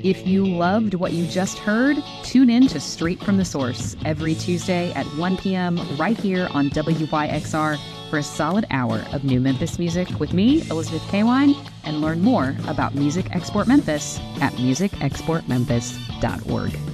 If you loved what you just heard, tune in to Straight from the Source every Tuesday at 1 p.m. right here on WYXR for a solid hour of new Memphis music with me, Elizabeth Kawine, and learn more about Music Export Memphis at musicexportmemphis.org.